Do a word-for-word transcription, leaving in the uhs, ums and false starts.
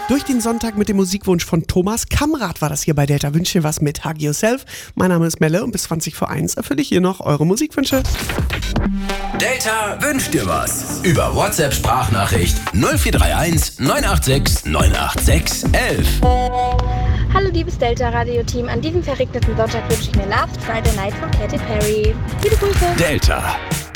Durch den Sonntag mit dem Musikwunsch von Thomas Kamrat war das hier bei Delta. Wünsch dir was mit Hug Yourself. Mein Name ist Melle und bis zwanzig vor eins erfülle ich hier noch eure Musikwünsche. Delta wünscht dir was. Über WhatsApp-Sprachnachricht null vier drei eins neun acht sechs neun acht sechs eins eins. Hallo liebes Delta-Radio-Team, an diesem verregneten Sonntag wünsche ich mir Last Friday Night von Katy Perry. Liebe Grüße. Delta.